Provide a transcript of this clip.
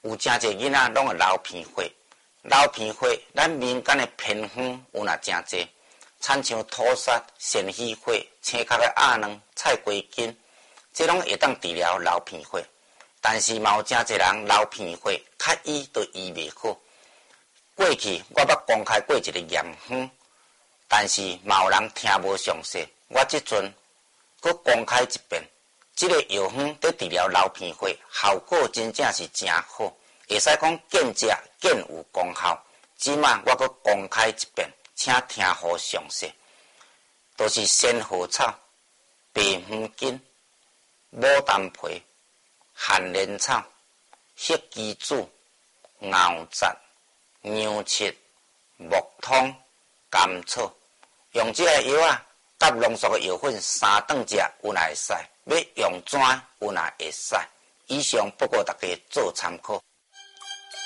有真侪囡仔拢会流鼻血，流鼻血，咱民间的偏方有若真侪，亲像土沙、仙喜血、青壳的鸭卵、菜瓜筋，这拢会当治疗流鼻血。但是嘛有真侪人流鼻血，较医都医袂好。过去我捌公开过一个验方，但是嘛有人听无详细，我即阵佫公开一遍。这个药方在治疗流鼻血，效果真正是真好，会使讲见食见有功效。即马我佫公开一遍，请听好详细。都是仙荷草、白黄金、牡丹皮、汉莲草、黑鸡子、牛杂、牛翅、木通、甘草，用这个药啊，甲浓缩的药粉3顿食有哪会使？要用怎有哪会使？以上不过大家做参考。